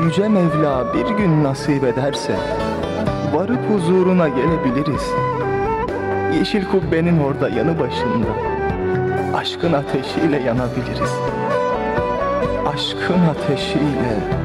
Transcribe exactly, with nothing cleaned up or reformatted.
Yüce Mevla bir gün nasip ederse varıp huzuruna gelebiliriz. Yeşil kubbenin orada yanı başında aşkın ateşiyle yanabiliriz. Aşkın ateşiyle